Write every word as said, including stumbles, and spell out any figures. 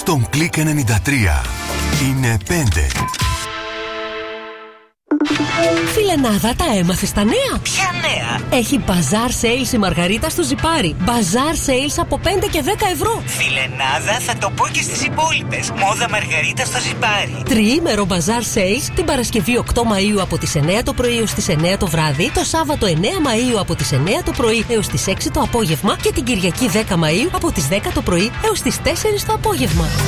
στον Κλικ ενενήντα τρία. Είναι πέντε. Φιλενάδα, τα έμαθες τα νέα? Ποια νέα? Έχει Bazaar Sales η Μαργαρίτα στο Ζιπάρι. Bazaar Sales από πέντε και δέκα ευρώ. Φιλενάδα, θα το πω και στις υπόλοιπες. Μόδα Μαργαρίτα στο Ζιπάρι. Τριήμερο Bazaar Sales την Παρασκευή οκτώ Μαΐου από τις εννέα το πρωί έως τις εννέα το βράδυ, το Σάββατο εννέα Μαΐου από τις εννέα το πρωί έως τις έξι το απόγευμα και την Κυριακή δέκα Μαΐου από τις δέκα το πρωί έως τις τέσσερις το απόγευμα.